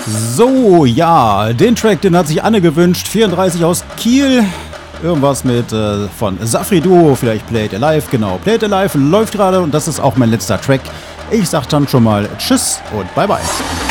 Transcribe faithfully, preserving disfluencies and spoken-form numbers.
So, ja, den Track, den hat sich Anne gewünscht. vierunddreißig aus Kiel. Irgendwas mit äh, von Safri Duo, vielleicht Play It Alive. Genau, Play It Alive läuft gerade und das ist auch mein letzter Track. Ich sag dann schon mal Tschüss und Bye Bye.